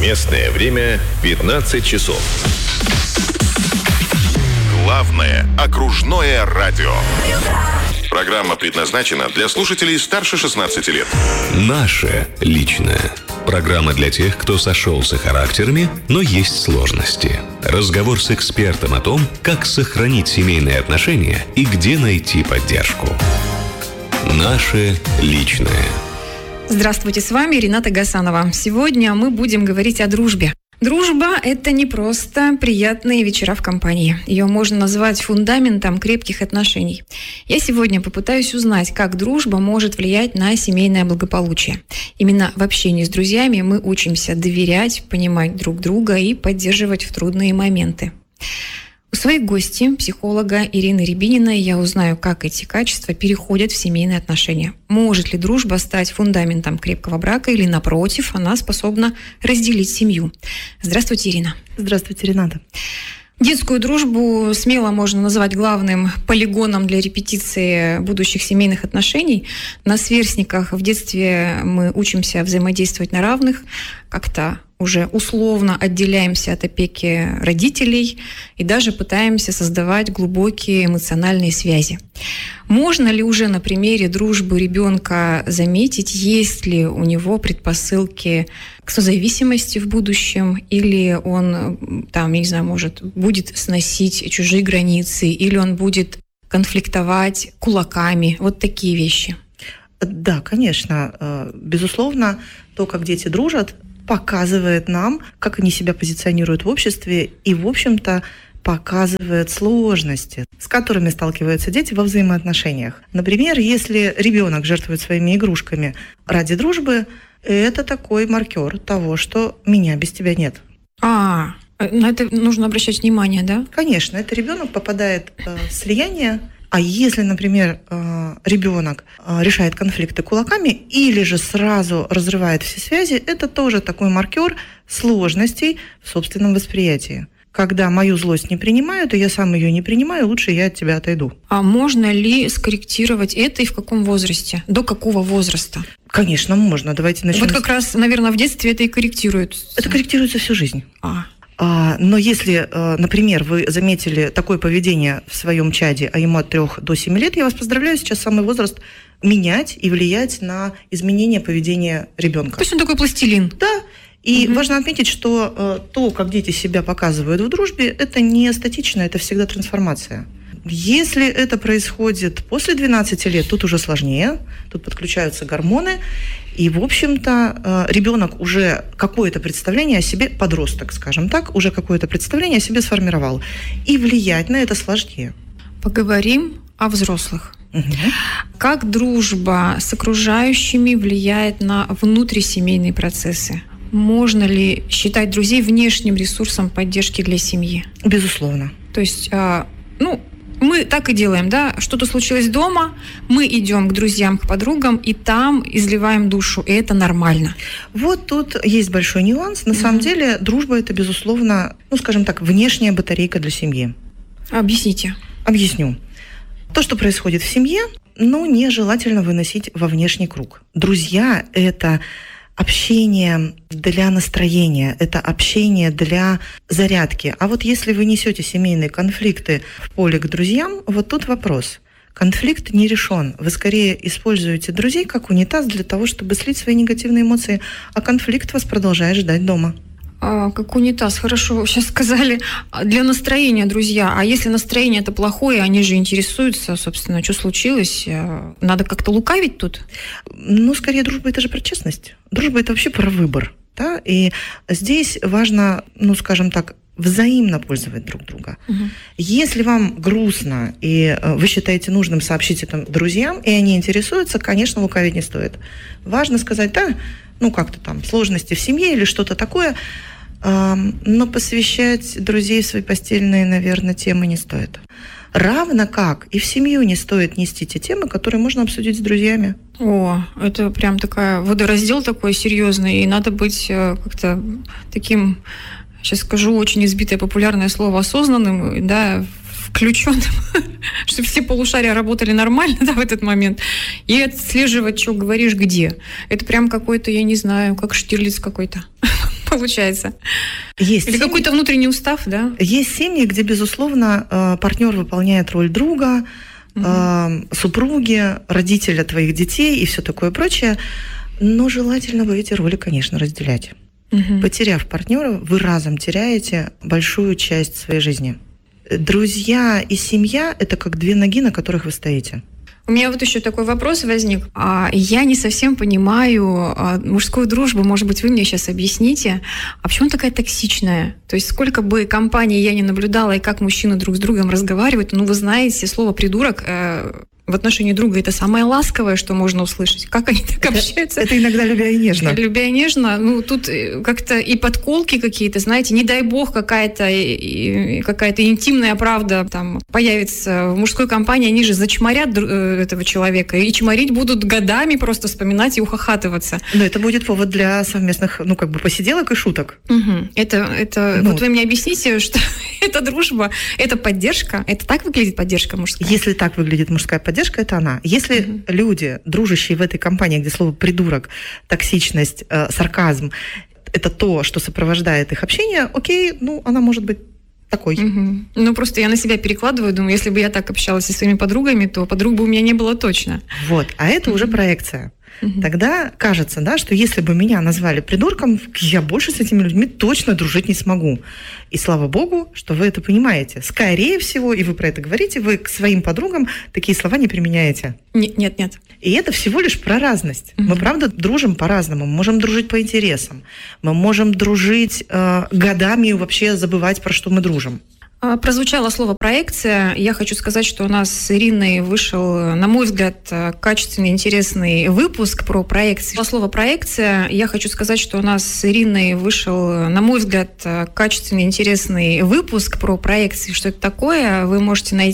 Местное время 15 часов. Главное окружное радио. Программа предназначена для слушателей старше 16 лет. Наше личное. Программа для тех, кто сошелся характерами, но есть сложности. Разговор с экспертом о том, как сохранить семейные отношения и где найти поддержку. Наше личное. Здравствуйте, с вами Рената Гасанова. Сегодня мы будем говорить о дружбе. Дружба – это не просто приятные вечера в компании. Ее можно назвать фундаментом крепких отношений. Я сегодня попытаюсь узнать, как дружба может влиять на семейное благополучие. Именно в общении с друзьями мы учимся доверять, понимать друг друга и поддерживать в трудные моменты. У своей гости, психолога Ирины Рябининой, я узнаю, как эти качества переходят в семейные отношения. Может ли дружба стать фундаментом крепкого брака или, напротив, она способна разделить семью? Здравствуйте, Ирина. Здравствуйте, Рената. Детскую дружбу смело можно назвать главным полигоном для репетиции будущих семейных отношений. На сверстниках в детстве мы учимся взаимодействовать на равных, как-то уже условно отделяемся от опеки родителей и даже пытаемся создавать глубокие эмоциональные связи. Можно ли уже на примере дружбы ребенка заметить, есть ли у него предпосылки к созависимости в будущем, или он, может, будет сносить чужие границы, или он будет конфликтовать кулаками, вот такие вещи? Да, конечно. Безусловно, то, как дети дружат, показывает нам, как они себя позиционируют в обществе и, в общем-то, показывает сложности, с которыми сталкиваются дети во взаимоотношениях. Например, если ребенок жертвует своими игрушками ради дружбы, это такой маркер того, что меня без тебя нет. На это нужно обращать внимание, да? Конечно, это ребенок попадает в слияние. А если, например, ребенок решает конфликты кулаками или же сразу разрывает все связи, это тоже такой маркер сложностей в собственном восприятии. Когда мою злость не принимают, и я сам ее не принимаю, лучше я от тебя отойду. А можно ли скорректировать это и в каком возрасте? До какого возраста? Конечно, можно. Давайте начнем. Вот как раз, наверное, в детстве это и корректируется. Это корректируется всю жизнь. Но если, например, вы заметили такое поведение в своем чаде, а ему от 3 до 7 лет, я вас поздравляю, сейчас самый возраст менять и влиять на изменение поведения ребенка. То есть он такой пластилин. Да. И важно отметить, что то, как дети себя показывают в дружбе, это не статично, это всегда трансформация. Если это происходит после 12 лет, тут уже сложнее, тут подключаются гормоны, и, в общем-то, ребенок уже какое-то представление о себе, подросток, скажем так, уже какое-то представление о себе сформировал. И влиять на это сложнее. Поговорим о взрослых. Как дружба с окружающими влияет на внутрисемейные процессы? Можно ли считать друзей внешним ресурсом поддержки для семьи? Безусловно. То есть, мы так и делаем, да? Что-то случилось дома, мы идем к друзьям, к подругам, и там изливаем душу, и это нормально. Вот тут есть большой нюанс. На самом деле, дружба – это, безусловно, скажем так, внешняя батарейка для семьи. Объясните. Объясню. То, что происходит в семье, нежелательно выносить во внешний круг. Друзья – это общение для настроения, это общение для зарядки. А вот если вы несете семейные конфликты в поле к друзьям, вот тут вопрос. Конфликт не решен. Вы скорее используете друзей как унитаз для того, чтобы слить свои негативные эмоции, а конфликт вас продолжает ждать дома. Как унитаз, хорошо, сейчас сказали. Для настроения, друзья. А если настроение это плохое, они же интересуются, собственно, что случилось? Надо как-то лукавить тут? Скорее, дружба – это же про честность. Дружба – это вообще про выбор. Да? И здесь важно, скажем так, взаимно пользовать друг друга. Если вам грустно, и вы считаете нужным сообщить это друзьям, и они интересуются, конечно, лукавить не стоит. Важно сказать, как-то там сложности в семье или что-то такое, но посвящать друзей в свои постельные, наверное, темы не стоит. Равно как и в семью не стоит нести те темы, которые можно обсудить с друзьями. Это прям такая водораздел такой серьезный, и надо быть как-то таким, сейчас скажу очень избитое популярное слово, осознанным, да, включенным, чтобы все полушария работали нормально, да, в этот момент, и отслеживать, что говоришь, где. Это прям какой-то, я не знаю, как Штирлиц какой-то. получается. Есть Или семьи, какой-то внутренний устав, да? есть семьи, где, безусловно, партнер выполняет роль друга, супруги, родителя твоих детей и все такое прочее. Но желательно бы эти роли, конечно, разделять. Потеряв партнера, вы разом теряете большую часть своей жизни. Друзья и семья – это как две ноги, на которых вы стоите. У меня вот еще такой вопрос возник. Я не совсем понимаю мужскую дружбу. Может быть, вы мне сейчас объясните. А почему она такая токсичная? То есть сколько бы компаний я не наблюдала, и как мужчины друг с другом разговаривают, вы знаете, слово «придурок» в отношении друга это самое ласковое, что можно услышать. Как они так общаются? Это иногда любя и нежно. Любя и нежно. Тут как-то и подколки какие-то, знаете, не дай бог какая-то интимная правда там появится в мужской компании, они же зачморят этого человека и чморить будут годами, просто вспоминать и ухахатываться. Но это будет повод для совместных, посиделок и шуток. Вот вы мне объясните, что это дружба, это поддержка, это так выглядит поддержка мужская? Если так выглядит мужская поддержка, это она. Если люди, дружащие в этой компании, где слово «придурок», токсичность, сарказм, это то, что сопровождает их общение, окей, она может быть такой. Просто я на себя перекладываю, думаю, если бы я так общалась со своими подругами, то подруг бы у меня не было точно. Вот, а это уже проекция. Тогда кажется, что если бы меня назвали придурком, я больше с этими людьми точно дружить не смогу. И слава богу, что вы это понимаете. Скорее всего, и вы про это говорите, вы к своим подругам такие слова не применяете. Нет. И это всего лишь про разность. Мы, правда, дружим по-разному. Мы можем дружить по интересам. Мы можем дружить годами и вообще забывать, про что мы дружим. Прозвучало слово «проекция». Я хочу сказать, что у нас с Ириной вышел, на мой взгляд, качественный, интересный выпуск про проекции. Слово «проекция». Я хочу сказать, что у нас с Ириной вышел, на мой взгляд, качественный, интересный выпуск про проекции. Что это такое, вы можете найти